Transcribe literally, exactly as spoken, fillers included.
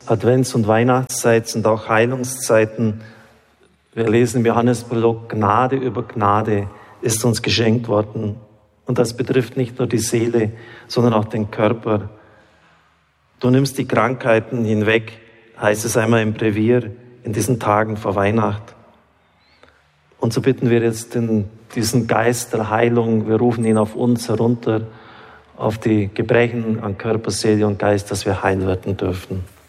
Advents- und Weihnachtszeit sind auch Heilungszeiten. Wir lesen im Johannesprolog, Gnade über Gnade ist uns geschenkt worden. Und das betrifft nicht nur die Seele, sondern auch den Körper. Du nimmst die Krankheiten hinweg, heißt es einmal im Brevier, in diesen Tagen vor Weihnacht. Und so bitten wir jetzt den, diesen Geist der Heilung, wir rufen ihn auf uns herunter, auf die Gebrechen an Körper, Seele und Geist, dass wir heil werden dürfen.